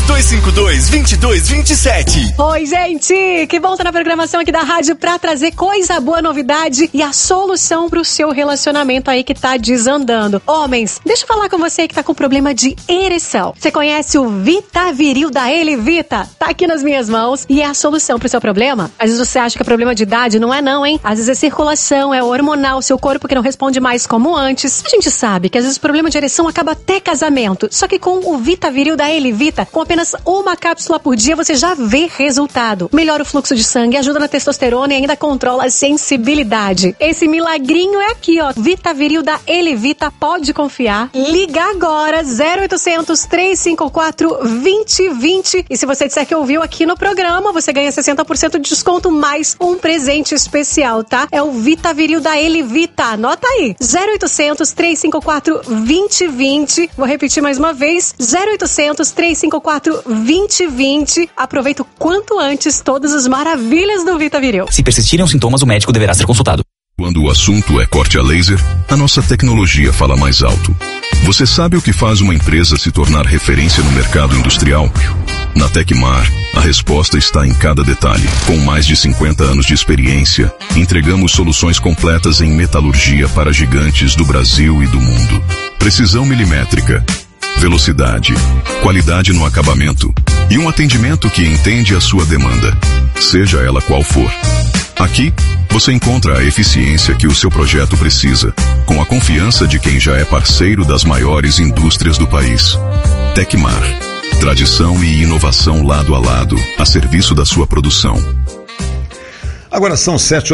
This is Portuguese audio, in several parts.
3252-2227. Oi, gente, que bom estar na programação aqui da rádio pra trazer coisa boa, novidade e a solução pro seu relacionamento aí que tá desandando. Homens, deixa eu falar com você que tá com problema de ereção. Você conhece o Vitaviril da Elevita? Tá aqui nas minhas mãos e é a solução pro seu problema. Às vezes você acha que é problema de idade, não é não, hein? Às vezes é circulação, é hormonal, seu corpo que não responde mais como antes. A gente sabe que às vezes o problema de ereção acaba até casamento, só que com o Vitaviril da Elevita, com apenas uma cápsula por dia, você já vê resultado. Melhora o fluxo de sangue, ajuda na testosterona e ainda controla a sensibilidade. Esse milagrinho é aqui, ó. Vitaviril da Elevita, pode confiar. Liga agora, 0800 354 2020. E se você disser que ouviu aqui no programa, você ganha 60% de desconto mais um presente especial, tá? É o Vitaviril da Elevita. Anota aí. 0800 354 2020. Vou repetir mais uma vez. 0800 354 2020. Aproveita o quanto antes todas as maravilhas do Vitaviril. Se persistirem os sintomas, o médico deverá ser consultado. Quando o assunto é corte a laser, a nossa tecnologia fala mais alto. Você sabe o que faz uma empresa se tornar referência no mercado industrial? Na Tecmar, a resposta está em cada detalhe. Com mais de 50 anos de experiência, entregamos soluções completas em metalurgia para gigantes do Brasil e do mundo. Precisão milimétrica, velocidade, qualidade no acabamento e um atendimento que entende a sua demanda, seja ela qual for. Aqui, você encontra a eficiência que o seu projeto precisa, com a confiança de quem já é parceiro das maiores indústrias do país. Tecmar. Tradição e inovação lado a lado, a serviço da sua produção. Agora são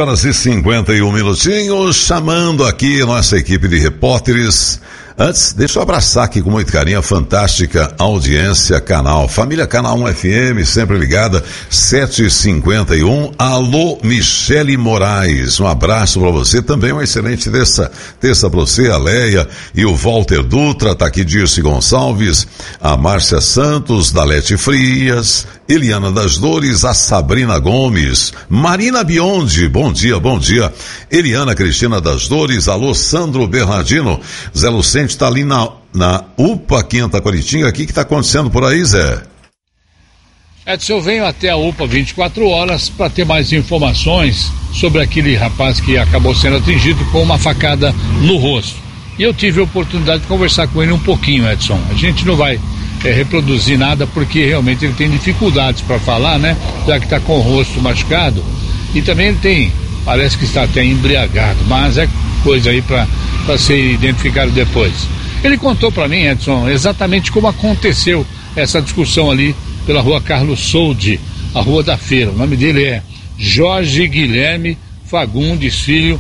7h51, chamando aqui nossa equipe de repórteres. Antes, deixa eu abraçar aqui com muito carinho a fantástica audiência Canal. Família Canal 1 FM, sempre ligada, 7h51. Alô, Michele Moraes, um abraço pra você. Também uma excelente terça pra você, a Leia e o Walter Dutra, tá aqui Dirce Gonçalves, a Márcia Santos, Dalete Frias, Eliana das Dores, a Sabrina Gomes, Marina Biondi, bom dia. Eliana Cristina das Dores, alô, Sandro Bernardino, Zé Lucente está ali na UPA Quinta Qualitinga. O que está acontecendo por aí, Zé? Edson, eu venho até a UPA 24 horas para ter mais informações sobre aquele rapaz que acabou sendo atingido com uma facada no rosto. E eu tive a oportunidade de conversar com ele um pouquinho, Edson. A gente não vai reproduzir nada porque realmente ele tem dificuldades para falar, né? Já que está com o rosto machucado. E também ele parece que está até embriagado, mas é coisa aí para ser identificado depois. Ele contou para mim, Edson, exatamente como aconteceu essa discussão ali pela rua Carlos Soldi, a rua da feira. O nome dele é Jorge Guilherme Fagundes Filho,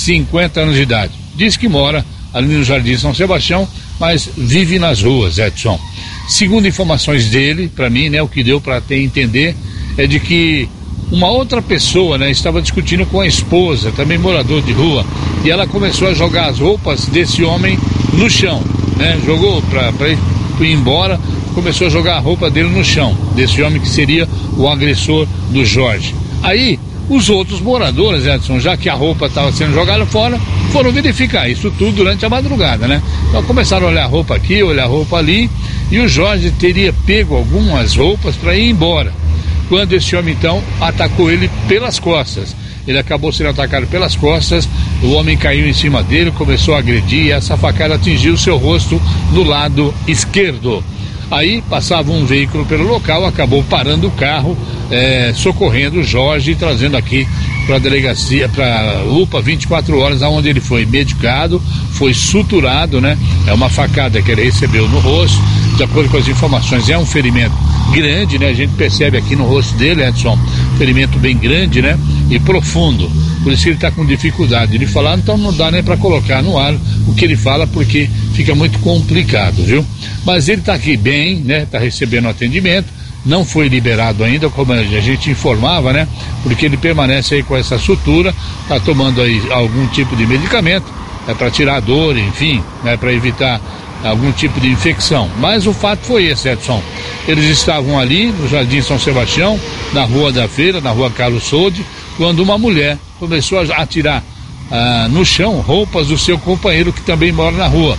50 anos de idade. Diz que mora ali no Jardim São Sebastião, mas vive nas ruas, Edson. Segundo informações dele, para mim, né, o que deu para entender é de que uma outra pessoa, né, estava discutindo com a esposa, também morador de rua, e ela começou a jogar as roupas desse homem no chão, né, jogou para ir embora, começou a jogar a roupa dele no chão, desse homem que seria o agressor do Jorge. Aí, os outros moradores, Edson, já que a roupa estava sendo jogada fora, foram verificar isso tudo durante a madrugada, né? Então começaram a olhar a roupa aqui, olhar a roupa ali, e o Jorge teria pego algumas roupas para ir embora. Quando esse homem, então, atacou ele pelas costas. Ele acabou sendo atacado pelas costas, o homem caiu em cima dele, começou a agredir, e essa facada atingiu o seu rosto no lado esquerdo. Aí passava um veículo pelo local, acabou parando o carro, socorrendo o Jorge e trazendo aqui para a delegacia, para a UPA 24 horas, onde ele foi medicado, foi suturado, né? É uma facada que ele recebeu no rosto, de acordo com as informações, é um ferimento grande, né? A gente percebe aqui no rosto dele, Edson, ferimento bem grande, né? E profundo. Por isso que ele está com dificuldade de falar, então não dá nem para colocar no ar o que ele fala, porque fica muito complicado, viu? Mas ele está aqui bem, né? Está recebendo atendimento, não foi liberado ainda, como a gente informava, né? Porque ele permanece aí com essa sutura, está tomando aí algum tipo de medicamento, para tirar a dor, enfim, né? Para evitar algum tipo de infecção. Mas o fato foi esse, Edson. Eles estavam ali no Jardim São Sebastião, na Rua da Feira, na Rua Carlos Soldi, quando uma mulher começou a atirar no chão roupas do seu companheiro que também mora na rua.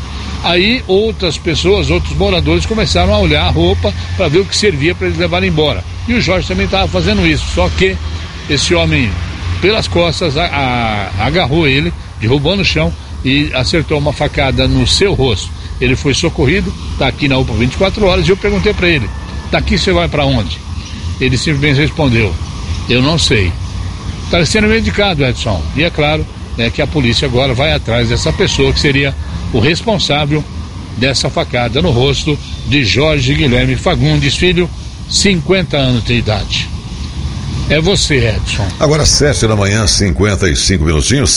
Aí outras pessoas, outros moradores começaram a olhar a roupa para ver o que servia para eles levarem embora. E o Jorge também estava fazendo isso, só que esse homem, pelas costas, agarrou ele, derrubou no chão e acertou uma facada no seu rosto. Ele foi socorrido, está aqui na UPA 24 horas, e eu perguntei para ele, daqui você vai para onde? Ele simplesmente respondeu, eu não sei. Está sendo medicado, Edson, e é claro que a polícia agora vai atrás dessa pessoa que seria o responsável dessa facada no rosto de Jorge Guilherme Fagundes Filho, 50 anos de idade. É você, Edson. Agora 7 da manhã, 55 minutinhos,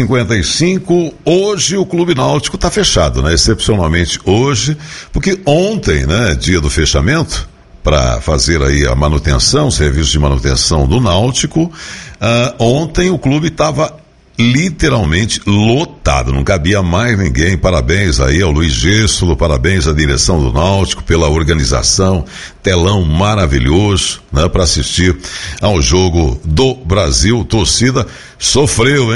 7h55. Hoje o Clube Náutico está fechado, né? Excepcionalmente hoje, porque ontem, né, dia do fechamento, para fazer aí a manutenção, serviço de manutenção do Náutico, ontem o clube estava literalmente lotado, não cabia mais ninguém. Parabéns aí ao Luiz Gêssolo, parabéns à direção do Náutico pela organização, telão maravilhoso, né, para assistir ao jogo do Brasil. Torcida sofreu,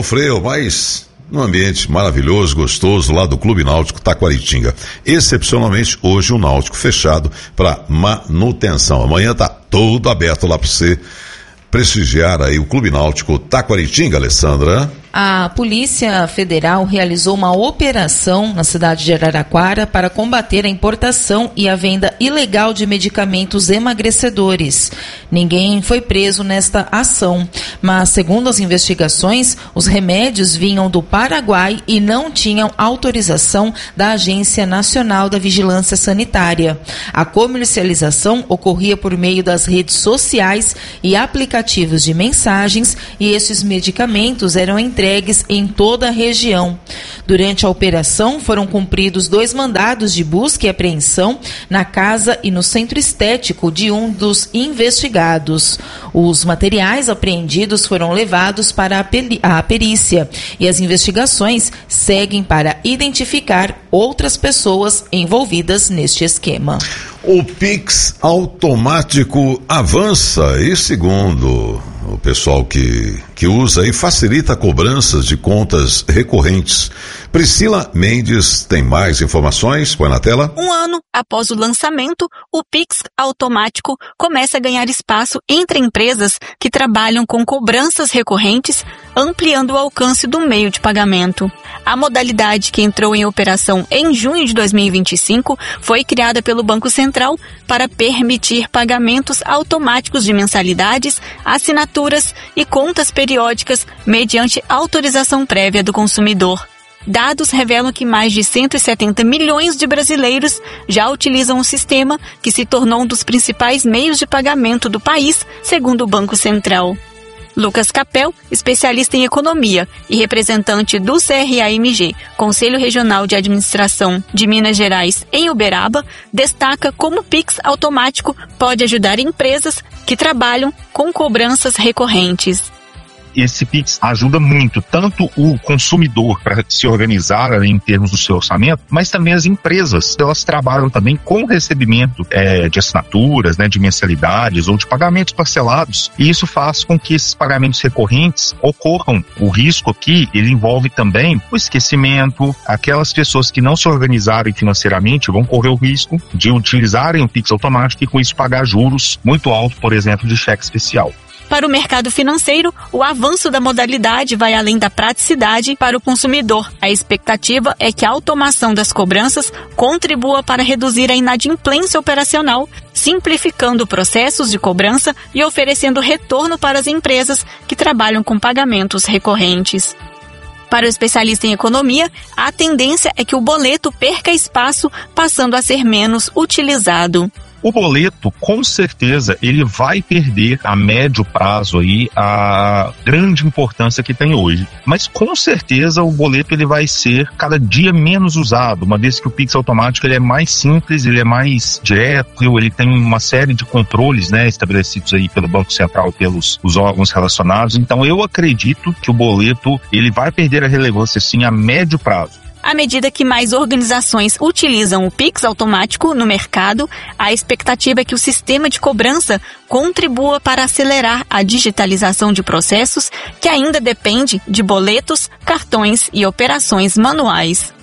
mas num ambiente maravilhoso, gostoso, lá do Clube Náutico Taquaritinga. Excepcionalmente hoje o Náutico fechado para manutenção. Amanhã tá todo aberto lá para você prestigiar aí o Clube Náutico Taquaritinga, Alessandra. A Polícia Federal realizou uma operação na cidade de Araraquara para combater a importação e a venda ilegal de medicamentos emagrecedores. Ninguém foi preso nesta ação, mas, segundo as investigações, os remédios vinham do Paraguai e não tinham autorização da Agência Nacional da Vigilância Sanitária. A comercialização ocorria por meio das redes sociais e aplicativos de mensagens, e esses medicamentos eram entregues em toda a região. Durante a operação, foram cumpridos 2 mandados de busca e apreensão na casa e no centro estético de um dos investigados. Os materiais apreendidos foram levados para a perícia e as investigações seguem para identificar outras pessoas envolvidas neste esquema. O Pix automático avança e, segundo o pessoal que usa e facilita cobranças de contas recorrentes. Priscila Mendes tem mais informações, põe na tela. Um ano após o lançamento, o Pix automático começa a ganhar espaço entre empresas que trabalham com cobranças recorrentes, ampliando o alcance do meio de pagamento. A modalidade, que entrou em operação em junho de 2025, foi criada pelo Banco Central para permitir pagamentos automáticos de mensalidades, assinaturas e contas periódicas mediante autorização prévia do consumidor. Dados revelam que mais de 170 milhões de brasileiros já utilizam o sistema, que se tornou um dos principais meios de pagamento do país, segundo o Banco Central. Lucas Capel, especialista em economia e representante do CRAMG, Conselho Regional de Administração de Minas Gerais, em Uberaba, destaca como o Pix automático pode ajudar empresas que trabalham com cobranças recorrentes. Esse Pix ajuda muito, tanto o consumidor para se organizar em termos do seu orçamento, mas também as empresas. Elas trabalham também com o recebimento de assinaturas, de mensalidades ou de pagamentos parcelados. E isso faz com que esses pagamentos recorrentes ocorram. O risco aqui, ele envolve também o esquecimento. Aquelas pessoas que não se organizarem financeiramente vão correr o risco de utilizarem o Pix automático e com isso pagar juros muito altos, por exemplo, de cheque especial. Para o mercado financeiro, o avanço da modalidade vai além da praticidade para o consumidor. A expectativa é que a automação das cobranças contribua para reduzir a inadimplência operacional, simplificando processos de cobrança e oferecendo retorno para as empresas que trabalham com pagamentos recorrentes. Para o especialista em economia, a tendência é que o boleto perca espaço, passando a ser menos utilizado. O boleto, com certeza, ele vai perder a médio prazo aí a grande importância que tem hoje. Mas com certeza o boleto ele vai ser cada dia menos usado, uma vez que o Pix automático ele é mais simples, ele é mais direto, ele tem uma série de controles, estabelecidos aí pelo Banco Central e pelos os órgãos relacionados. Então eu acredito que o boleto ele vai perder a relevância sim a médio prazo. À medida que mais organizações utilizam o Pix automático no mercado, a expectativa é que o sistema de cobrança contribua para acelerar a digitalização de processos que ainda depende de boletos, cartões e operações manuais.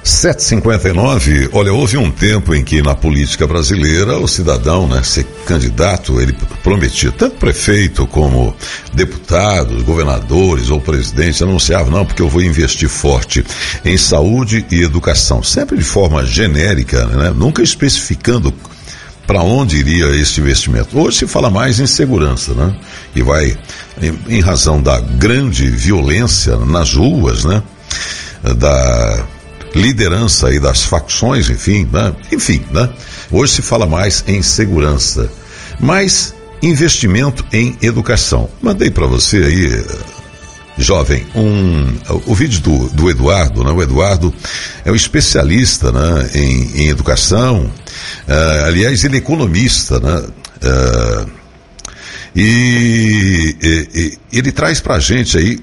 7h59, olha, houve um tempo em que na política brasileira o cidadão, né, ser candidato, ele prometia, tanto prefeito como deputados, governadores ou presidentes, anunciava, não, porque eu vou investir forte em saúde e educação, sempre de forma genérica, né, nunca especificando para onde iria esse investimento. Hoje se fala mais em segurança, né, e vai, em razão da grande violência nas ruas, né, da liderança aí das facções, enfim, né? Hoje se fala mais em segurança, mas investimento em educação. Mandei para você aí, jovem, o vídeo do Eduardo, né? O Eduardo é um especialista, né, em educação, aliás, ele é economista, né? E ele traz pra gente aí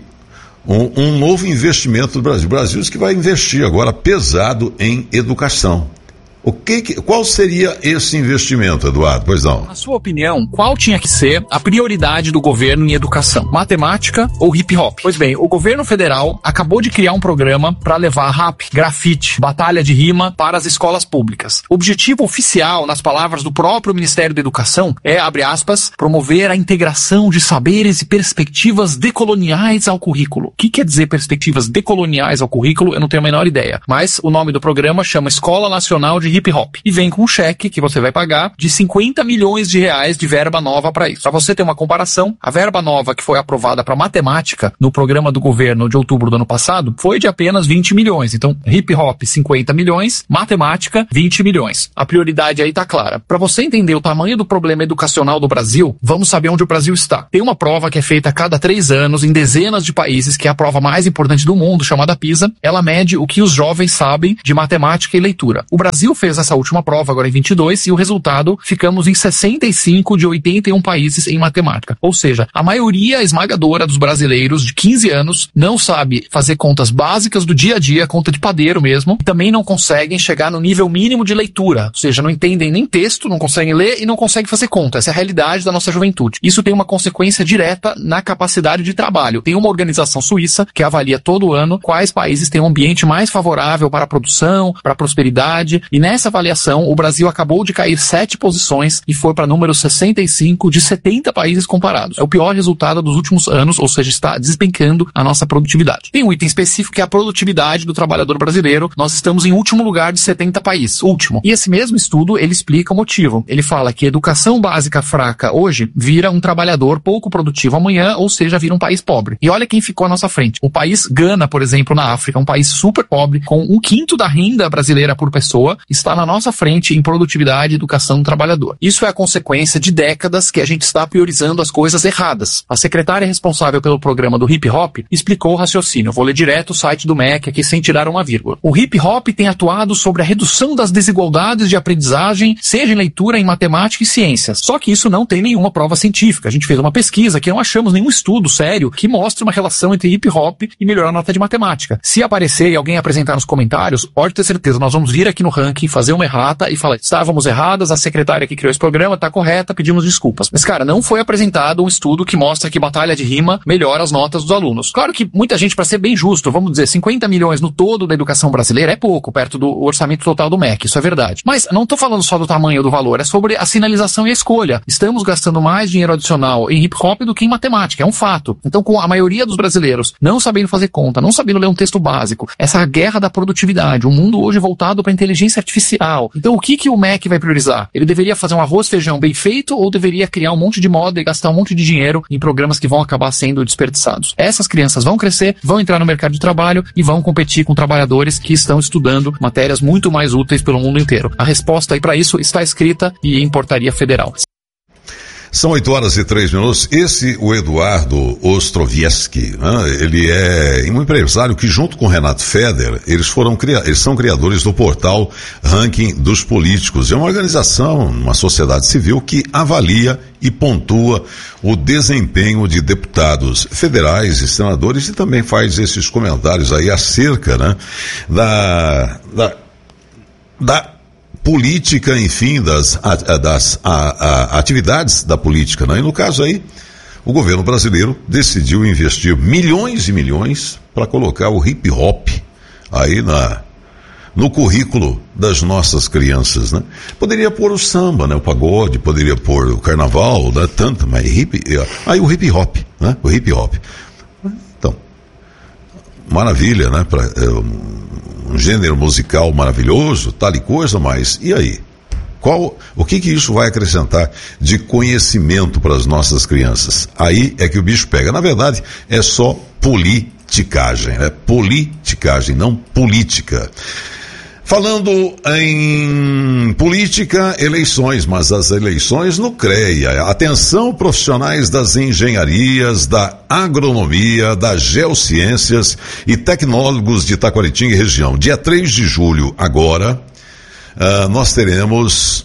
um novo investimento do Brasil. O Brasil que vai investir agora pesado em educação. Qual seria esse investimento, Eduardo? Pois não. Na sua opinião, qual tinha que ser a prioridade do governo em educação? Matemática ou hip hop? Pois bem, o governo federal acabou de criar um programa para levar rap, grafite, batalha de rima para as escolas públicas. O objetivo oficial, nas palavras do próprio Ministério da Educação, é, abre aspas, promover a integração de saberes e perspectivas decoloniais ao currículo. O que quer dizer perspectivas decoloniais ao currículo? Eu não tenho a menor ideia. Mas o nome do programa chama Escola Nacional de Hip Hop. E vem com um cheque que você vai pagar de 50 milhões de reais de verba nova para isso. Para você ter uma comparação, a verba nova que foi aprovada para matemática no programa do governo de outubro do ano passado foi de apenas 20 milhões. Então, hip hop 50 milhões, matemática 20 milhões. A prioridade aí tá clara. Para você entender o tamanho do problema educacional do Brasil, vamos saber onde o Brasil está. Tem uma prova que é feita a cada 3 anos em dezenas de países, que é a prova mais importante do mundo, chamada PISA. Ela mede o que os jovens sabem de matemática e leitura. O Brasil fez essa última prova agora em 22 e o resultado, ficamos em 65 de 81 países em matemática. Ou seja, a maioria esmagadora dos brasileiros de 15 anos não sabe fazer contas básicas do dia a dia, conta de padeiro mesmo, e também não conseguem chegar no nível mínimo de leitura. Ou seja, não entendem nem texto, não conseguem ler e não conseguem fazer conta. Essa é a realidade da nossa juventude. Isso tem uma consequência direta na capacidade de trabalho. Tem uma organização suíça que avalia todo ano quais países têm um ambiente mais favorável para a produção, para a prosperidade, e nessa avaliação o Brasil acabou de cair 7 posições e foi para número 65 de 70 países comparados. É o pior resultado dos últimos anos, ou seja, está despencando a nossa produtividade. Tem um item específico que é a produtividade do trabalhador brasileiro. Nós estamos em último lugar de 70 países. Último. E esse mesmo estudo, ele explica o motivo. Ele fala que educação básica fraca hoje vira um trabalhador pouco produtivo amanhã, ou seja, vira um país pobre. E olha quem ficou à nossa frente. O país Gana, por exemplo, na África, um país super pobre, com 1/5 da renda brasileira por pessoa, está na nossa frente em produtividade e educação do trabalhador. Isso é a consequência de décadas que a gente está priorizando as coisas erradas. A secretária responsável pelo programa do Hip Hop explicou o raciocínio. Eu vou ler direto o site do MEC aqui sem tirar uma vírgula. O Hip Hop tem atuado sobre a redução das desigualdades de aprendizagem, seja em leitura, em matemática e ciências. Só que isso não tem nenhuma prova científica. A gente fez uma pesquisa que não achamos nenhum estudo sério que mostre uma relação entre hip hop e melhorar a nota de matemática. Se aparecer e alguém apresentar nos comentários, pode ter certeza, nós vamos vir aqui no ranking, fazer uma errata e falar, estávamos erradas, a secretária que criou esse programa está correta, pedimos desculpas. Mas, cara, não foi apresentado um estudo que mostra que batalha de rima melhora as notas dos alunos. Claro que muita gente, para ser bem justo, vamos dizer, 50 milhões no todo da educação brasileira é pouco, perto do orçamento total do MEC, isso é verdade. Mas não estou falando só do tamanho do valor, é sobre a sinalização e a escolha. Estamos gastando mais dinheiro adicional em hip hop do que em matemática, é um fato. Então, com a maioria dos brasileiros não sabendo fazer conta, não sabendo ler um texto básico, essa guerra da produtividade, um mundo hoje voltado para a inteligência artificial. Então, o que o MEC vai priorizar? Ele deveria fazer um arroz, feijão bem feito ou deveria criar um monte de moda e gastar um monte de dinheiro em programas que vão acabar sendo desperdiçados? Essas crianças vão crescer, vão entrar no mercado de trabalho e vão competir com trabalhadores que estão estudando matérias muito mais úteis pelo mundo inteiro. A resposta aí para isso está escrita e em portaria federal. São 8h03. Esse, o Eduardo Ostrovieski, né? Ele é um empresário que, junto com Renato Feder, eles são criadores do portal Ranking dos Políticos. É uma organização, uma sociedade civil que avalia e pontua o desempenho de deputados federais e senadores e também faz esses comentários aí acerca, né, da política, enfim, das atividades da política, né? E no caso aí, o governo brasileiro decidiu investir milhões e milhões para colocar o hip hop aí no currículo das nossas crianças, né? Poderia pôr o samba, né? O pagode, poderia pôr o carnaval, né? Tanto, mas aí o hip hop, né? O hip hop. Então, maravilha, né? Um gênero musical maravilhoso, tal e coisa, mas e aí? O que isso vai acrescentar de conhecimento para as nossas crianças? Aí é que o bicho pega. Na verdade, é só politicagem, né? Politicagem, não política. Falando em política, eleições, mas as eleições no CREA. Atenção, profissionais das engenharias, da agronomia, das geociências e tecnólogos de Taquaritinga e região. Dia 3 de julho, agora, nós teremos,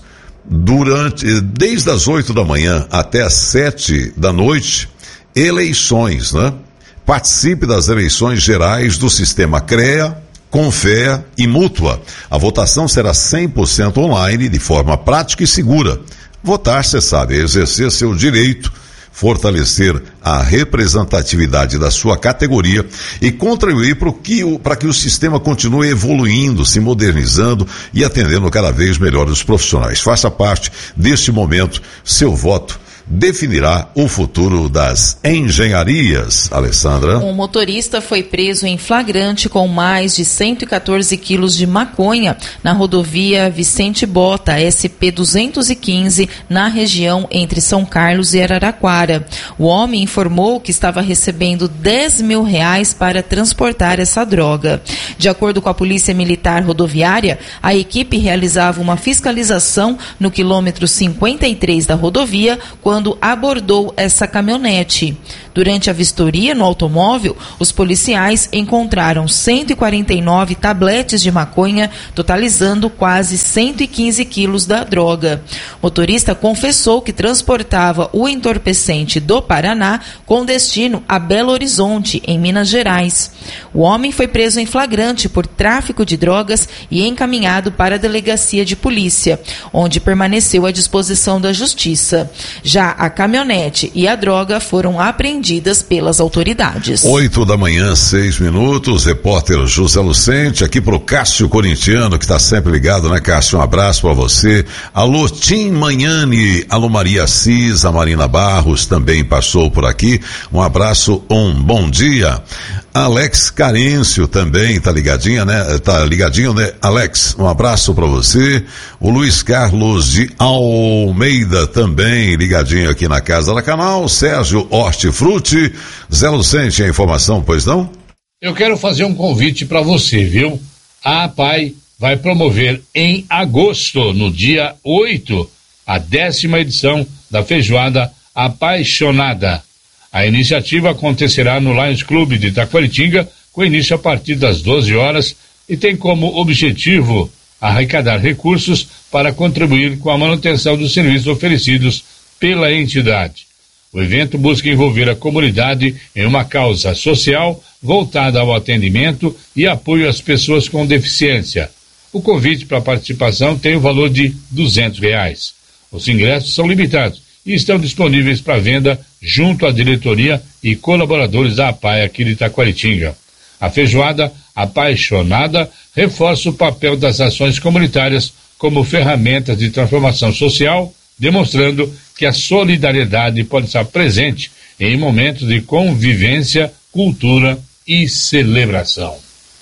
desde as 8 da manhã até as 7 da noite, eleições, né? Participe das eleições gerais do sistema CREA, Confea e Mútua. A votação será 100% online, de forma prática e segura. Votar, você sabe, é exercer seu direito, fortalecer a representatividade da sua categoria e contribuir para que o sistema continue evoluindo, se modernizando e atendendo cada vez melhor os profissionais. Faça parte deste momento, seu voto definirá o futuro das engenharias. Alessandra. Um motorista foi preso em flagrante com mais de 114 quilos de maconha na rodovia Vicente Bota, SP-215, na região entre São Carlos e Araraquara. O homem informou que estava recebendo R$10 mil para transportar essa droga. De acordo com a Polícia Militar Rodoviária, a equipe realizava uma fiscalização no quilômetro 53 da rodovia, quando abordou essa caminhonete. Durante a vistoria no automóvel, os policiais encontraram 149 tabletes de maconha, totalizando quase 115 quilos da droga. O motorista confessou que transportava o entorpecente do Paraná com destino a Belo Horizonte, em Minas Gerais. O homem foi preso em flagrante por tráfico de drogas e encaminhado para a delegacia de polícia, onde permaneceu à disposição da justiça. Já a caminhonete e a droga foram apreendidas pelas autoridades. 8 da manhã, 6 minutos, repórter José Lucente, aqui pro Cássio Corintiano, que está sempre ligado, né, Cássio? Um abraço para você. Alô, Tim Manhani, alô, Maria Assis, a Marina Barros também passou por aqui. Um abraço, um bom dia. Alex Carêncio também tá ligadinho, né, Alex? Um abraço para você. O Luiz Carlos de Almeida também ligadinho aqui na Casa da Canal. Sérgio Hortifruti. Zé Lucente, a informação, pois não? Eu quero fazer um convite para você, viu? A APAI vai promover em agosto, no dia 8, a 10ª edição da feijoada Apaixonada. A iniciativa acontecerá no Lions Club de Taquaritinga, com início a partir das 12 horas e tem como objetivo arrecadar recursos para contribuir com a manutenção dos serviços oferecidos pela entidade. O evento busca envolver a comunidade em uma causa social voltada ao atendimento e apoio às pessoas com deficiência. O convite para a participação tem o valor de R$200. Os ingressos são limitados e estão disponíveis para venda junto à diretoria e colaboradores da APAI aqui de Taquaritinga. A feijoada Apaixonada reforça o papel das ações comunitárias como ferramentas de transformação social, demonstrando que a solidariedade pode estar presente em momentos de convivência, cultura e celebração.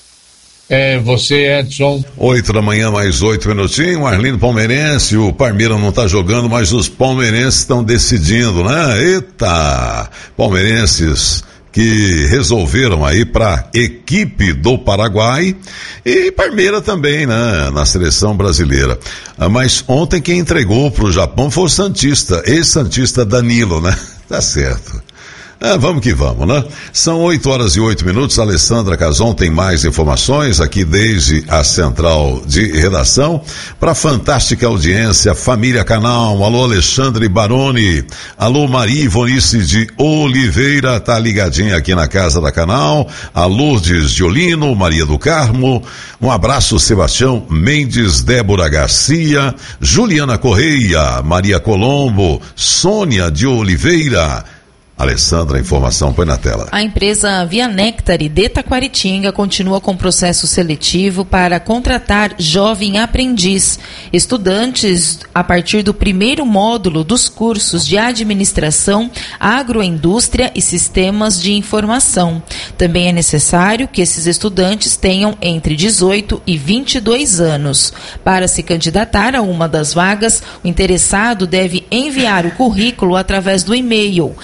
É você, Edson. 8 da manhã, mais 8 minutinhos. Arlindo Palmeirense, o Parmeira não tá jogando, mas os palmeirenses estão decidindo, né? Eita! Palmeirenses que resolveram aí para equipe do Paraguai e Parmeira também, né? Na seleção brasileira. Mas ontem quem entregou pro Japão foi o Santista, ex-Santista Danilo, né? Tá certo. Vamos que vamos, né? São 8 horas e 8 minutos. Alessandra Cazon tem mais informações aqui desde a central de redação. Para fantástica audiência, Família Canal. Alô, Alexandre Baroni. Alô, Maria Ivonice de Oliveira, tá ligadinha aqui na Casa da Canal. A Lourdes de Olino, Maria do Carmo. Um abraço, Sebastião Mendes, Débora Garcia, Juliana Correia, Maria Colombo, Sônia de Oliveira. Alessandra, a informação põe na tela. A empresa Via Nectare de Taquaritinga continua com processo seletivo para contratar jovem aprendiz, estudantes a partir do primeiro módulo dos cursos de administração, agroindústria e sistemas de informação. Também é necessário que esses estudantes tenham entre 18 e 22 anos. Para se candidatar a uma das vagas, o interessado deve enviar o currículo através do e-mail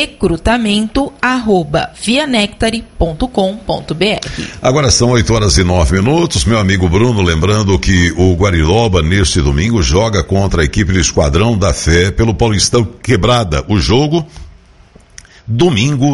recrutamento@vianectare.com.br. Agora são 8h09. Meu amigo Bruno, lembrando que o Guariloba, neste domingo, joga contra a equipe do Esquadrão da Fé pelo Paulistão Quebrada. O jogo, domingo,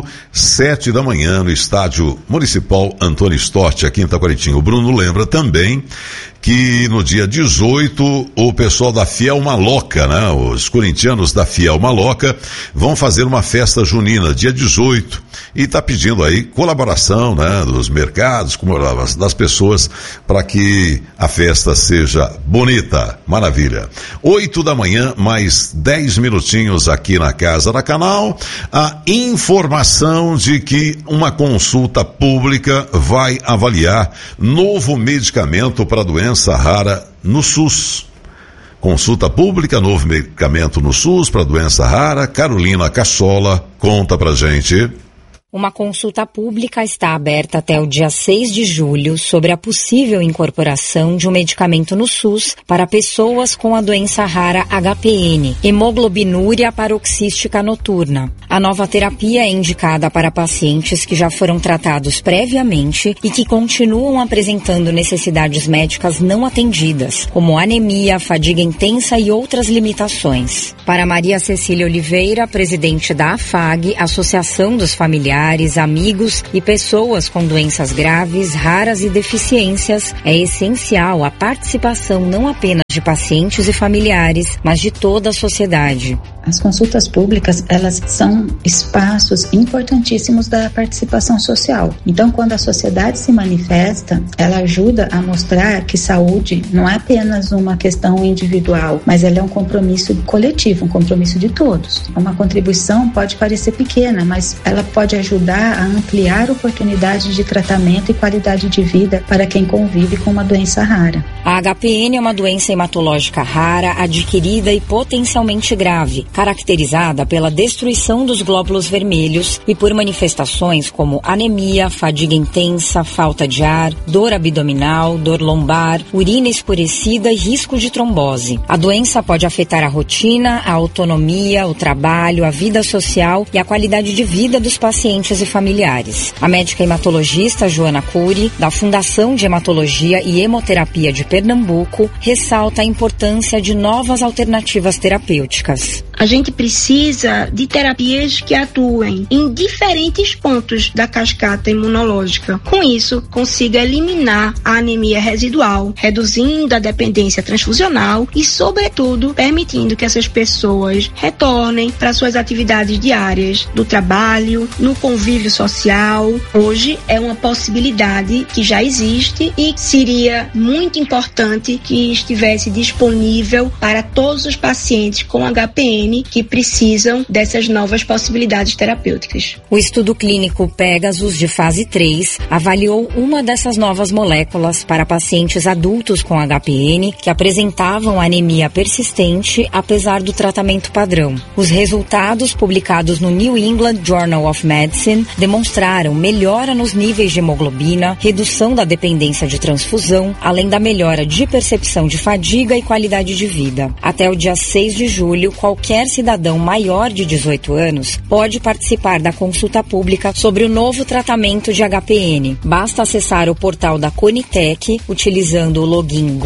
7 da manhã, no estádio municipal Antônio Storti, aqui em Taquaritinga. O Bruno lembra também que no dia 18, o pessoal da Fiel Maloca, né? Os corintianos da Fiel Maloca vão fazer uma festa junina, dia 18, e está pedindo aí colaboração, né? Dos mercados, das pessoas, para que a festa seja bonita. Maravilha. 8 da manhã, mais 10 minutinhos aqui na Casa da Canal, a informação de que uma consulta pública vai avaliar novo medicamento para a doença rara no SUS. Consulta pública, novo medicamento no SUS para doença rara. Carolina Cassola conta pra gente. Uma consulta pública está aberta até o dia 6 de julho sobre a possível incorporação de um medicamento no SUS para pessoas com a doença rara HPN, hemoglobinúria paroxística noturna. A nova terapia é indicada para pacientes que já foram tratados previamente e que continuam apresentando necessidades médicas não atendidas, como anemia, fadiga intensa e outras limitações. Para Maria Cecília Oliveira, presidente da AFAG, Associação dos Familiares, amigos e pessoas com doenças graves, raras e deficiências, é essencial a participação não apenas de pacientes e familiares, mas de toda a sociedade. As consultas públicas, elas são espaços importantíssimos da participação social. Então, quando a sociedade se manifesta, ela ajuda a mostrar que saúde não é apenas uma questão individual, mas ela é um compromisso coletivo, um compromisso de todos. Uma contribuição pode parecer pequena, mas ela pode ajudar a ampliar oportunidades de tratamento e qualidade de vida para quem convive com uma doença rara. A HPN é uma doença hematológica rara, adquirida e potencialmente grave, caracterizada pela destruição dos glóbulos vermelhos e por manifestações como anemia, fadiga intensa, falta de ar, dor abdominal, dor lombar, urina escurecida e risco de trombose. A doença pode afetar a rotina, a autonomia, o trabalho, a vida social e a qualidade de vida dos pacientes e familiares. A médica hematologista Joana Cury, da Fundação de Hematologia e Hemoterapia de Pernambuco, ressalta a importância de novas alternativas terapêuticas. A gente precisa de terapias que atuem em diferentes pontos da cascata imunológica. Com isso, consiga eliminar a anemia residual, reduzindo a dependência transfusional e, sobretudo, permitindo que essas pessoas retornem para suas atividades diárias, do trabalho, no convívio social. Hoje é uma possibilidade que já existe e seria muito importante que estivesse disponível para todos os pacientes com HPN que precisam dessas novas possibilidades terapêuticas. O estudo clínico Pegasus de fase 3 avaliou uma dessas novas moléculas para pacientes adultos com HPN que apresentavam anemia persistente apesar do tratamento padrão. Os resultados publicados no New England Journal of Medicine demonstraram melhora nos níveis de hemoglobina, redução da dependência de transfusão, além da melhora de percepção de fadiga e qualidade de vida. Até o dia 6 de julho, qualquer cidadão maior de 18 anos pode participar da consulta pública sobre o novo tratamento de HPN. Basta acessar o portal da Conitec utilizando o login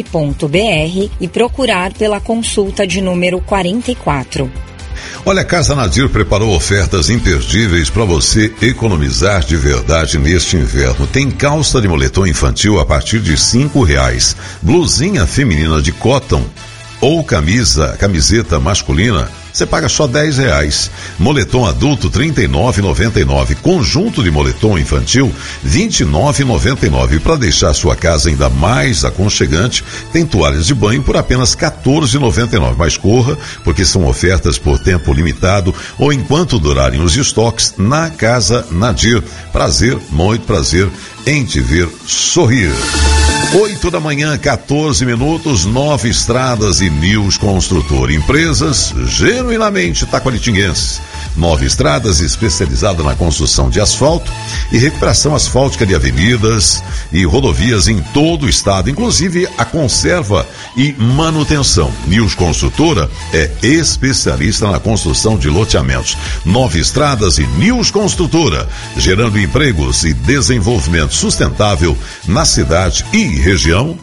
gov.br e procurar pela consulta de número 44. Olha, a Casa Nadir preparou ofertas imperdíveis para você economizar de verdade neste inverno. Tem calça de moletom infantil a partir de R$5. Blusinha feminina de cotton ou camiseta masculina, você paga só R$10. Moletom adulto R$ 39,99. Conjunto de moletom infantil R$ 29,99. Para deixar sua casa ainda mais aconchegante, tem toalhas de banho por apenas R$ 14,99. Mas corra, porque são ofertas por tempo limitado ou enquanto durarem os estoques na Casa Nadir. Prazer, muito prazer em te ver sorrir. 8 da manhã, 14 minutos, Nova Estradas e News Construtor. Empresas genuinamente taquaritinguenses. Nova Estradas, especializada na construção de asfalto e recuperação asfáltica de avenidas e rodovias em todo o estado, inclusive a conserva e manutenção. News Construtora é especialista na construção de loteamentos. Nova Estradas e News Construtora, gerando empregos e desenvolvimento sustentável na cidade e região.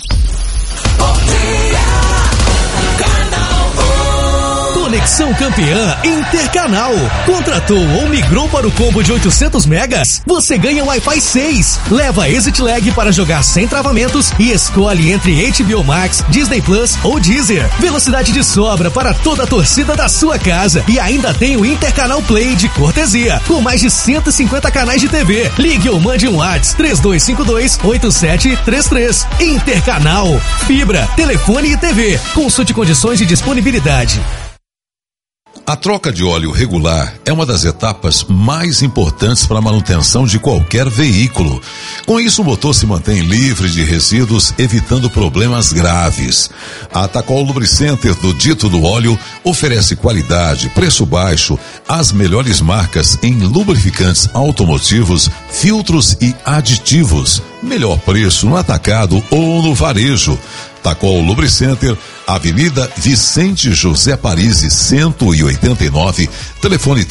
Conexão Campeã Intercanal. Contratou ou migrou para o combo de 800 megas? Você ganha Wi-Fi 6. Leva Exit Lag para jogar sem travamentos e escolhe entre HBO Max, Disney Plus ou Deezer. Velocidade de sobra para toda a torcida da sua casa. E ainda tem o Intercanal Play de cortesia, com mais de 150 canais de TV. Ligue ou mande um WhatsApp 3252-8733. Intercanal. Fibra, telefone e TV. Consulte condições de disponibilidade. A troca de óleo regular é uma das etapas mais importantes para a manutenção de qualquer veículo. Com isso, o motor se mantém livre de resíduos, evitando problemas graves. A Tacol Lubricenter do Dito do Óleo oferece qualidade, preço baixo, as melhores marcas em lubrificantes automotivos, filtros e aditivos. Melhor preço no atacado ou no varejo. Tacol Lubricenter, Avenida Vicente José Parisi, 189, telefone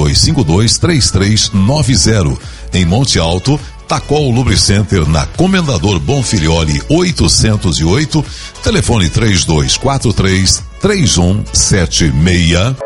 3252-3390. Em Monte Alto, Tacol Lubricenter na Comendador Bonfilioli 808, telefone 3243-3176.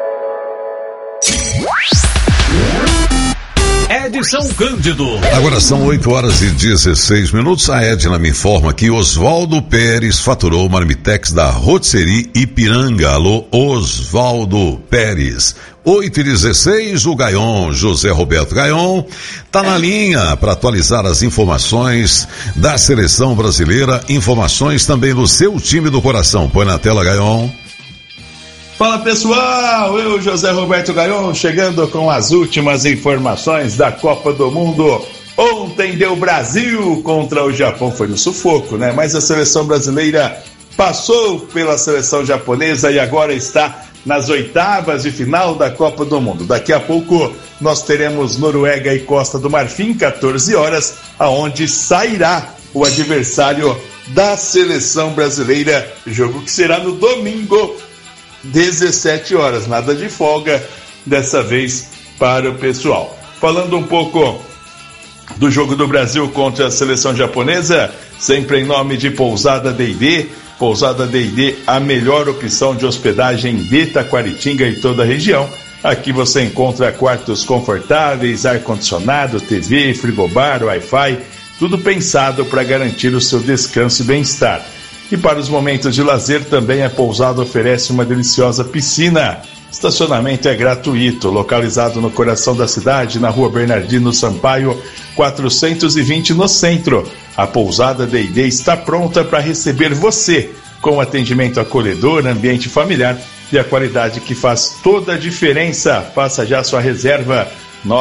Edson Cândido. Agora são 8h16. A Edna me informa que Oswaldo Pérez faturou o Marmitex da Rotisserie Ipiranga. Alô, Oswaldo Pérez. 8h16, o Gaion, José Roberto Gaion, tá na linha para atualizar as informações da seleção brasileira, informações também do seu time do coração. Põe na tela, Gaion. Fala pessoal, eu, José Roberto Gaion, chegando com as últimas informações da Copa do Mundo. Ontem deu Brasil contra o Japão, foi no sufoco, né? Mas a seleção brasileira passou pela seleção japonesa e agora está nas oitavas de final da Copa do Mundo. Daqui a pouco nós teremos Noruega e Costa do Marfim, 14 horas, aonde sairá o adversário da seleção brasileira, jogo que será no domingo, 17 horas, nada de folga dessa vez para o pessoal. Falando um pouco do jogo do Brasil contra a seleção japonesa, sempre em nome de Pousada D&D. Pousada D&D, a melhor opção de hospedagem de Taquaritinga e toda a região. Aqui você encontra quartos confortáveis, ar-condicionado, TV, frigobar, Wi-Fi, tudo pensado para garantir o seu descanso e bem-estar. E para os momentos de lazer também a Pousada oferece uma deliciosa piscina. Estacionamento é gratuito, localizado no coração da cidade, na Rua Bernardino Sampaio, 420 no centro. A Pousada D&D está pronta para receber você, com atendimento acolhedor, ambiente familiar e a qualidade que faz toda a diferença. Faça já sua reserva,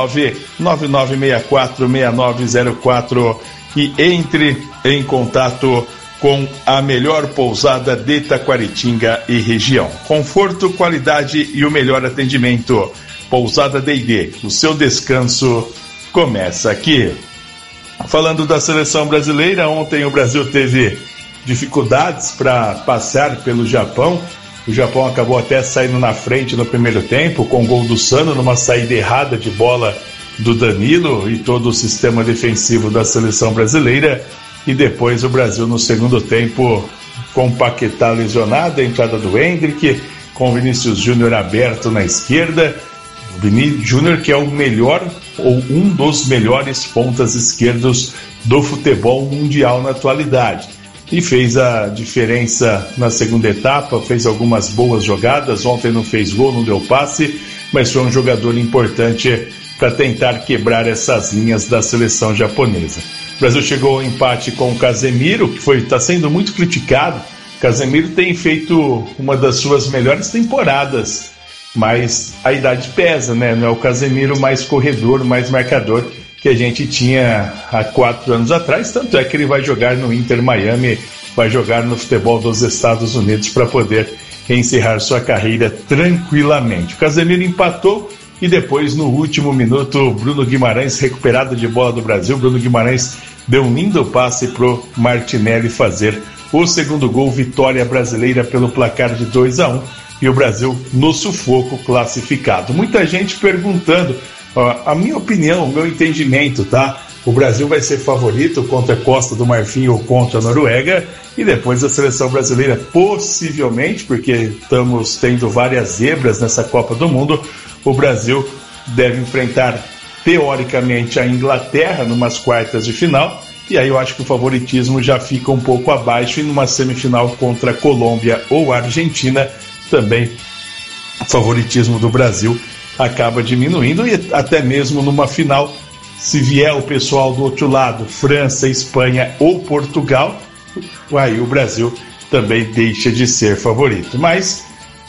999646904 e entre em contato com a melhor pousada de Taquaritinga e região. Conforto, qualidade e o melhor atendimento. Pousada D&D, o seu descanso começa aqui. Falando da seleção brasileira, ontem o Brasil teve dificuldades para passar pelo Japão. O Japão acabou até saindo na frente no primeiro tempo, com o gol do Sano, numa saída errada de bola do Danilo e todo o sistema defensivo da seleção brasileira. E depois o Brasil no segundo tempo com o Paquetá lesionado, a entrada do Hendrick, com o Vinícius Júnior aberto na esquerda. O Vinícius Júnior, que é o melhor ou um dos melhores pontas esquerdos do futebol mundial na atualidade. e fez a diferença na segunda etapa, fez algumas boas jogadas. Ontem não fez gol, não deu passe, mas foi um jogador importante para tentar quebrar essas linhas da seleção japonesa. O Brasil chegou ao empate com o Casemiro, que está sendo muito criticado. O Casemiro tem feito uma das suas melhores temporadas, mas a idade pesa, né? Não é o Casemiro mais corredor, mais marcador que a gente tinha há 4 anos atrás, tanto é que ele vai jogar no Inter Miami, vai jogar no futebol dos Estados Unidos para poder encerrar sua carreira tranquilamente. O Casemiro empatou e depois, no último minuto, Bruno Guimarães, recuperado de bola do Brasil, Bruno Guimarães deu um lindo passe pro Martinelli fazer o segundo gol, vitória brasileira pelo placar de 2-1, e o Brasil no sufoco classificado. Muita gente perguntando, a minha opinião, o meu entendimento, tá? O Brasil vai ser favorito contra a Costa do Marfim ou contra a Noruega, e depois a seleção brasileira, possivelmente, porque estamos tendo várias zebras nessa Copa do Mundo, o Brasil deve enfrentar, teoricamente, a Inglaterra numas quartas de final, e aí eu acho que o favoritismo já fica um pouco abaixo, e numa semifinal contra a Colômbia ou a Argentina, também o favoritismo do Brasil acaba diminuindo, e até mesmo numa final, se vier o pessoal do outro lado, França, Espanha ou Portugal, aí o Brasil também deixa de ser favorito. Mas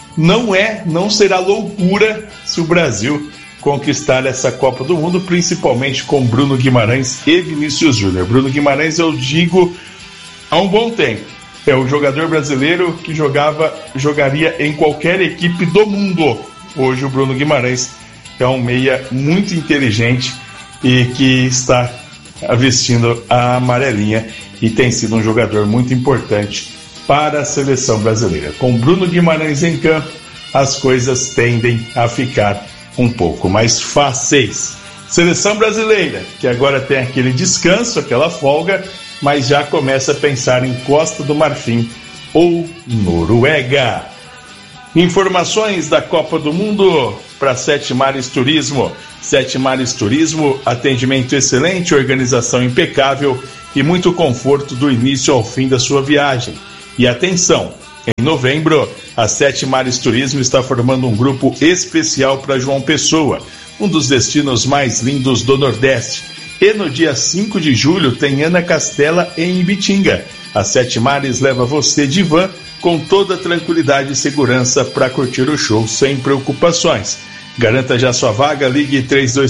não será loucura se o Brasil conquistar essa Copa do Mundo, principalmente com Bruno Guimarães e Vinícius Júnior. Bruno Guimarães, eu digo há um bom tempo, é o jogador brasileiro que jogaria em qualquer equipe do mundo. Hoje o Bruno Guimarães é um meia muito inteligente e que está vestindo a amarelinha e tem sido um jogador muito importante para a seleção brasileira. Com Bruno Guimarães em campo, as coisas tendem a ficar um pouco mais fáceis. Seleção brasileira, que agora tem aquele descanso, aquela folga, mas já começa a pensar em Costa do Marfim ou Noruega. Informações da Copa do Mundo para Sete Mares Turismo. Sete Mares Turismo, atendimento excelente, organização impecável e muito conforto do início ao fim da sua viagem. E atenção, em novembro, a Sete Mares Turismo está formando um grupo especial para João Pessoa, um dos destinos mais lindos do Nordeste. E no dia 5 de julho tem Ana Castela em Ibitinga. A Sete Mares leva você de van com toda tranquilidade e segurança para curtir o show sem preocupações. Garanta já sua vaga, ligue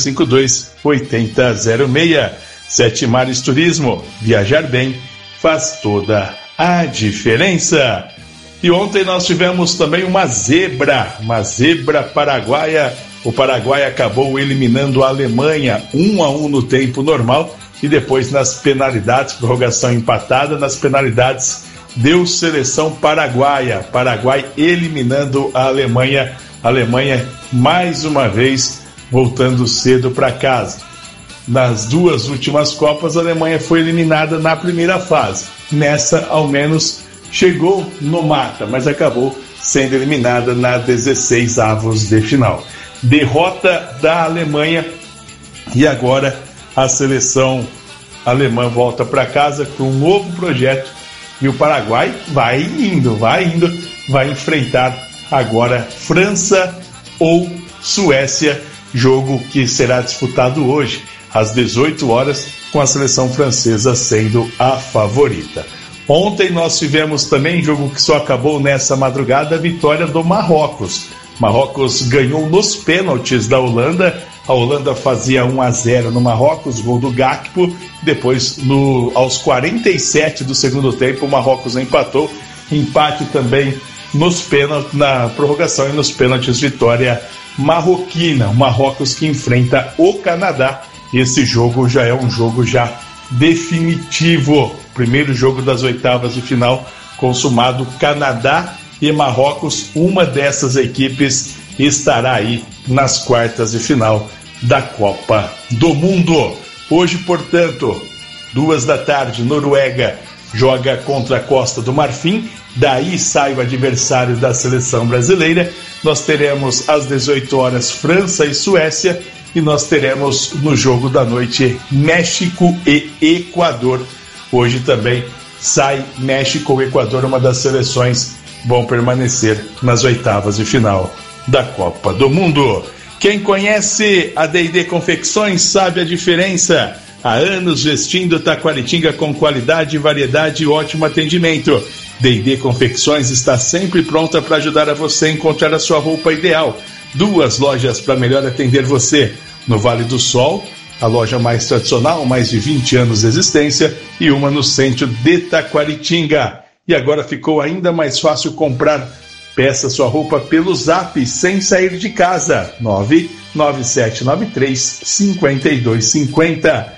3252-8006. Sete Mares Turismo, viajar bem faz toda a diferença. E ontem nós tivemos também uma zebra paraguaia. O Paraguai acabou eliminando a Alemanha 1-1 no tempo normal e depois nas penalidades, prorrogação empatada, nas penalidades deu seleção paraguaia. Paraguai eliminando a Alemanha. A Alemanha mais uma vez voltando cedo para casa. Nas 2 últimas Copas, a Alemanha foi eliminada na primeira fase. Nessa, ao menos, chegou no mata, mas acabou sendo eliminada na 16avos de final. Derrota da Alemanha e agora a seleção alemã volta para casa com um novo projeto e o Paraguai vai indo, vai enfrentar agora França ou Suécia, jogo que será disputado hoje às 18 horas, com a seleção francesa sendo a favorita. Ontem nós tivemos também jogo que só acabou nessa madrugada, a vitória do Marrocos. Marrocos ganhou nos pênaltis da Holanda. A Holanda fazia 1-0 no Marrocos, gol do Gakpo. Depois, aos 47 do segundo tempo, o Marrocos empatou. Empate também nos pênaltis, na prorrogação e nos pênaltis, vitória marroquina. O Marrocos que enfrenta o Canadá. Esse jogo já é um jogo já definitivo. Primeiro jogo das oitavas de final consumado, Canadá e Marrocos. Uma dessas equipes estará aí nas quartas de final da Copa do Mundo. Hoje, portanto, 14h, Noruega joga contra a Costa do Marfim. Daí sai o adversário da seleção brasileira. Nós teremos às 18 horas França e Suécia. E nós teremos no jogo da noite México e Equador. Hoje também sai México ou Equador, uma das seleções vão permanecer nas oitavas de final da Copa do Mundo. Quem conhece a D&D Confecções sabe a diferença. Há anos vestindo Taquaritinga com qualidade, variedade e ótimo atendimento. D&D Confecções está sempre pronta para ajudar a você a encontrar a sua roupa ideal. 2 lojas para melhor atender você. No Vale do Sol, a loja mais tradicional, mais de 20 anos de existência, e uma no centro de Taquaritinga. E agora ficou ainda mais fácil comprar. Peça sua roupa pelo Zap sem sair de casa. 99793-5250.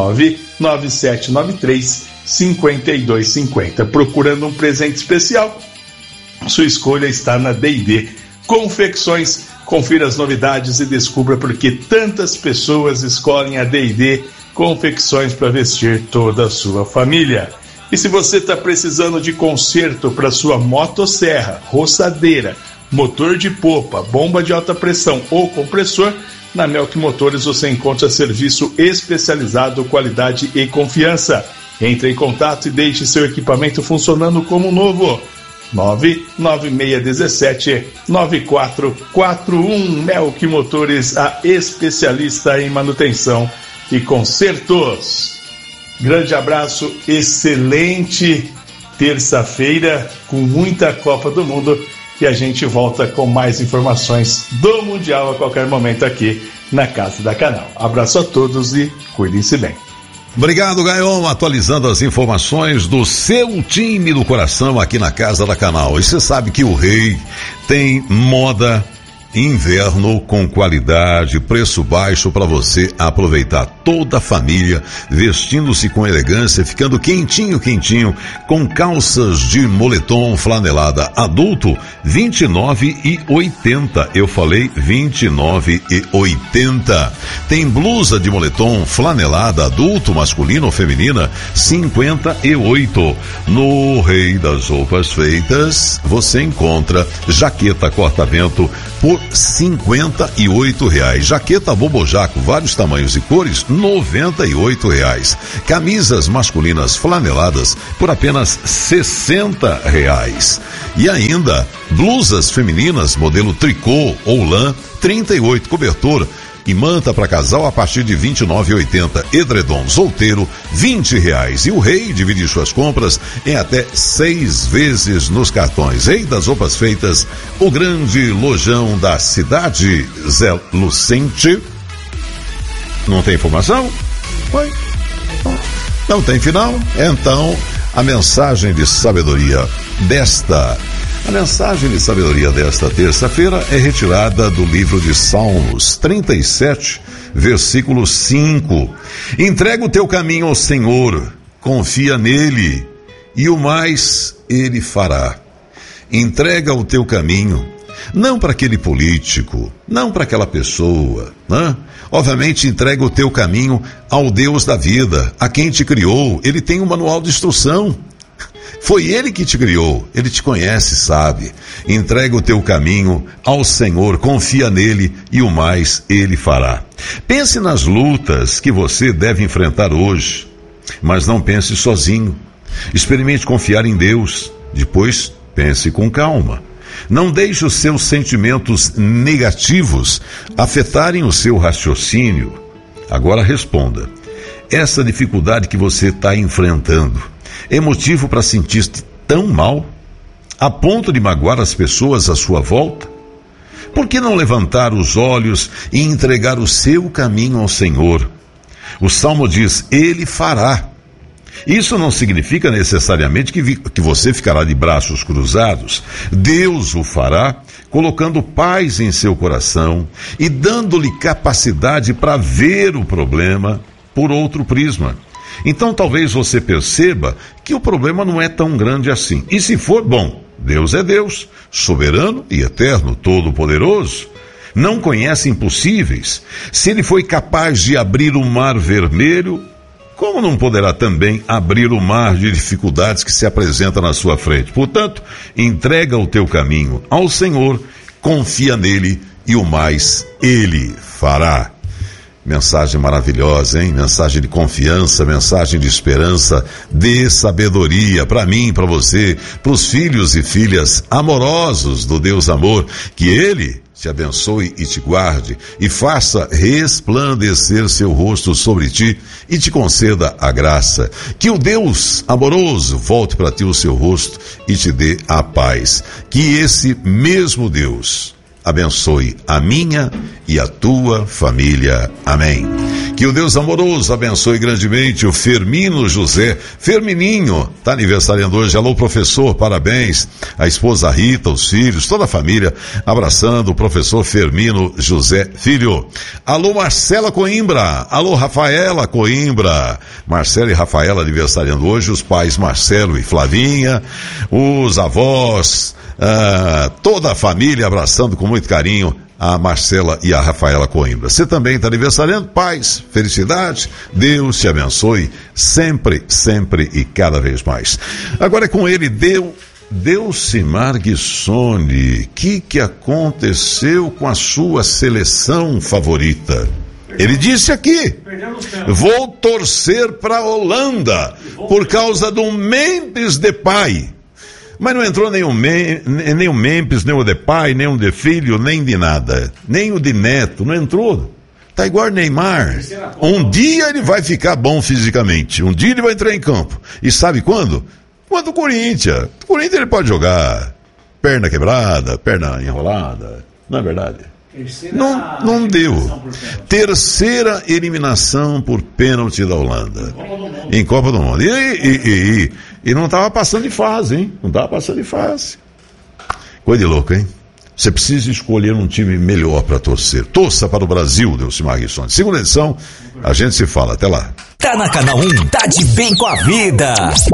99793-5250. Procurando um presente especial? Sua escolha está na D&D Confecções. Confira as novidades e descubra por que tantas pessoas escolhem a D&D Confecções para vestir toda a sua família. E se você está precisando de conserto para sua motosserra, roçadeira, motor de popa, bomba de alta pressão ou compressor, na Melk Motores você encontra serviço especializado, qualidade e confiança. Entre em contato e deixe seu equipamento funcionando como novo. 99617-9441. Melk Motores, a especialista em manutenção e consertos. Grande abraço, excelente terça-feira com muita Copa do Mundo, e a gente volta com mais informações do Mundial a qualquer momento aqui na Casa da Canal. Abraço a todos e cuidem-se bem. Obrigado, Gaion, atualizando as informações do seu time do coração aqui na Casa da Canal. E você sabe que o Rei tem moda inverno com qualidade, preço baixo para você aproveitar. Toda a família vestindo-se com elegância, ficando quentinho, com calças de moletom flanelada adulto, R$29,80. Eu falei R$29,80. Tem blusa de moletom flanelada adulto, masculina ou feminina, R$58. No Rei das Roupas Feitas, você encontra jaqueta corta-vento por R$58. Jaqueta bobojaco, vários tamanhos e cores, R$98. Camisas masculinas flaneladas por apenas R$60. E ainda, blusas femininas modelo tricô ou lã, 38. Cobertor e manta para casal a partir de R$29,80. Edredom solteiro, R$20. E o Rei divide suas compras em até 6 vezes nos cartões. Rei das Roupas Feitas, o grande lojão da cidade. Zé Lucente. Não tem informação? Oi? Não tem final? Então, a mensagem de sabedoria desta terça-feira é retirada do livro de Salmos 37, versículo 5. Entrega o teu caminho ao Senhor, confia nele, e o mais ele fará. Entrega o teu caminho, não para aquele político, não para aquela pessoa, né? Obviamente, entrega o teu caminho ao Deus da vida, a quem te criou. Ele tem um manual de instrução. Foi Ele que te criou, Ele te conhece, sabe. Entrega o teu caminho ao Senhor, confia nele e o mais Ele fará. Pense nas lutas que você deve enfrentar hoje, mas não pense sozinho. Experimente confiar em Deus, depois pense com calma. Não deixe os seus sentimentos negativos afetarem o seu raciocínio. Agora responda. Essa dificuldade que você está enfrentando é motivo para sentir-se tão mal, a ponto de magoar as pessoas à sua volta? Por que não levantar os olhos e entregar o seu caminho ao Senhor? O Salmo diz, Ele fará. Isso não significa necessariamente que você ficará de braços cruzados. Deus o fará, colocando paz em seu coração e dando-lhe capacidade para ver o problema por outro prisma. Então talvez você perceba que o problema não é tão grande assim. E se for, bom, Deus é Deus, soberano e eterno, todo-poderoso. Não conhece impossíveis. Se Ele foi capaz de abrir o mar vermelho, como não poderá também abrir o mar de dificuldades que se apresenta na sua frente? Portanto, entrega o teu caminho ao Senhor, confia nele e o mais Ele fará. Mensagem maravilhosa, hein? Mensagem de confiança, mensagem de esperança, de sabedoria para mim, para você, para os filhos e filhas amorosos do Deus Amor, que Ele te abençoe e te guarde e faça resplandecer seu rosto sobre ti e te conceda a graça. Que o Deus amoroso volte para ti o seu rosto e te dê a paz. Que esse mesmo Deus abençoe a minha e a tua família. Amém. Que o Deus amoroso abençoe grandemente o Firmino José. Firmininho, tá aniversariando hoje. Alô, professor, parabéns. A esposa Rita, os filhos, toda a família, abraçando o professor Firmino José Filho. Alô, Marcela Coimbra. Alô, Rafaela Coimbra. Marcela e Rafaela aniversariando hoje. Os pais Marcelo e Flavinha. Os avós, toda a família abraçando com muito carinho a Marcela e a Rafaela Coimbra. Você também está aniversariando? Paz, felicidade, Deus te abençoe sempre, sempre e cada vez mais. Agora é com ele, Delcimar Guissoni. Que aconteceu com a sua seleção favorita? Ele disse aqui: vou torcer para a Holanda por causa do Memphis Depay. Mas não entrou nem o Memphis, nem o Depay, nem o de Filho, nem de nada. Nem o de Neto, não entrou. Tá igual Neymar. Um dia ele vai ficar bom fisicamente. Um dia ele vai entrar em campo. E sabe quando? Quando o Corinthians. O Corinthians ele pode jogar perna quebrada, perna enrolada. Não é verdade? Não deu. Terceira eliminação por pênalti da Holanda. Em Copa do Mundo. E não estava passando de fase, hein? Não estava passando de fase. Coisa de louco, hein? Você precisa escolher um time melhor para torcer. Torça para o Brasil, Delcimar Guissoni. Segunda edição, a gente se fala. Até lá. Tá na Canal 1, tá de bem com a vida.